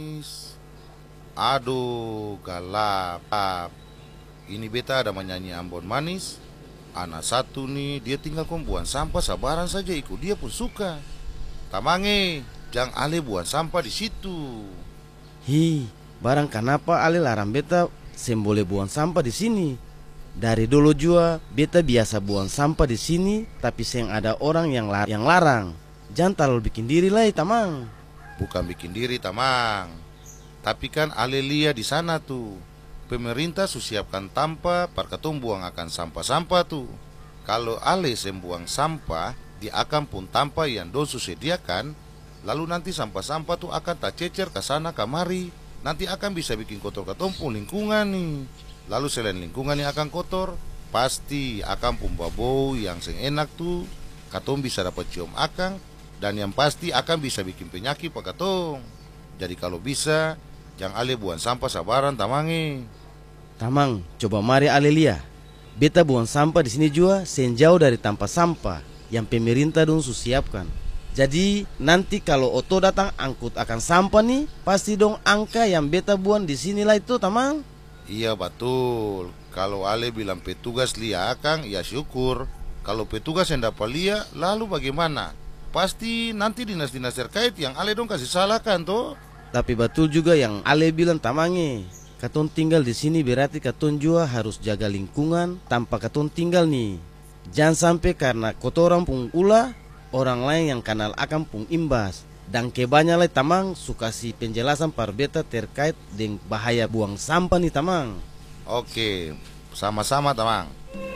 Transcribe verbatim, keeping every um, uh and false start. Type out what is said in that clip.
Aduh, galap. Ini beta ada menyanyi Ambon manis. Anak satu nih, dia tinggal kong buang sampah sabaran saja ikut dia pun suka. Tamange, jangan ale buang sampah di situ. Hi, barang kenapa ale larang beta sem boleh buang sampah di sini? Dari dulu juga beta biasa buang sampah di sini, tapi seng ada orang yang lar yang larang. Jangan terlalu bikin diri lah, tamang. Bukan bikin diri, tamang. Tapi kan ale lihat di sana tuh. Pemerintah susiapkan tampa parkatong buang akan sampah-sampah tuh. Kalau ale sem buang sampah di akan pun tampa yang dosu sediakan, lalu nanti sampah-sampah tuh akan tak cecer ke sana kamari. Nanti akan bisa bikin kotor katompung lingkungan nih. Lalu selain lingkungan yang akan kotor, pasti akan pun bau yang seng enak tuh. Katong bisa dapat cium akang, dan yang pasti akan bisa bikin penyakit pak katong. Jadi kalau bisa, jangan ale buang sampah sabaran tamangi. Tamang, coba mari ale lihat. Beta buang sampah di sini juga sen jauh dari tempat sampah yang pemerintah dong siapkan. Jadi nanti kalau oto datang angkut akan sampah nih, pasti dong angka yang beta buang di sinilah itu, tamang. Iya betul. Kalau ale bilang petugas lihat akang, ya syukur. Kalau petugas yang dapat lihat, lalu bagaimana? Pasti nanti dinas-dinas terkait yang ale dong kasih salahkan toh. Tapi betul juga yang ale bilang, tamange. Katong tinggal di sini berarti katong juga harus jaga lingkungan tanpa katong tinggal nih. Jangan sampai karena kotoran pun ulah, orang lain yang kenal akan pun imbas. Dan kebanyakan lah tamang suka si penjelasan par beta terkait dengan bahaya buang sampah nih, tamang. Oke, sama-sama tamang.